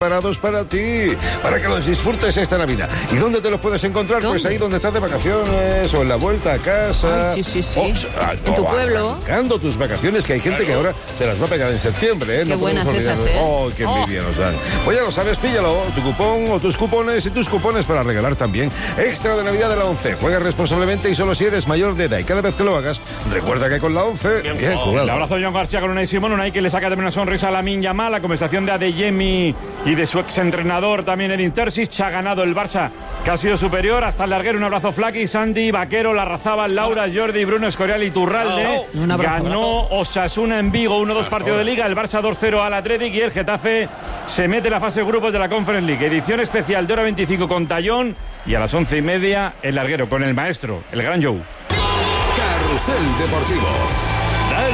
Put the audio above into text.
Preparados para ti, para que los disfrutes esta Navidad. ¿Y dónde te los puedes encontrar? ¿Dónde? Pues ahí donde estás de vacaciones o en la vuelta a casa. Ay, sí. En tu pueblo. Arrancando tus vacaciones, que hay gente que ahora se las va a pegar en septiembre, ¿eh? Qué buenas esas, ¿eh? ¡Oh, qué envidia nos dan! Pues ya lo sabes, píllalo, tu cupón o tus cupones y tus cupones para regalar también. Extra de Navidad de la 11. Juega responsablemente y solo si eres mayor de edad. Y cada vez que lo hagas, recuerda que con la 11... Bien jugado. El abrazo de John García con Unai Simón. Unai que le saca también una sonrisa a Lamine Yamal. La conversación de Adeyemi y de su exentrenador también Edin Terzic. Ha ganado el Barça, que ha sido superior hasta el larguero. Un abrazo Flaky, Sandy, Vaquero, Larrazábal, Laura, Jordi, Bruno, Escorial y Turralde. Ganó Osasuna en Vigo 1-2 partido de Liga. El Barça 2-0 al Athletic y el Getafe se mete en la fase de grupos de la Conference League. Edición especial de hora 25 con Tallón y a las 11:30 el larguero con el maestro, el gran Joe. Carrusel Deportivo.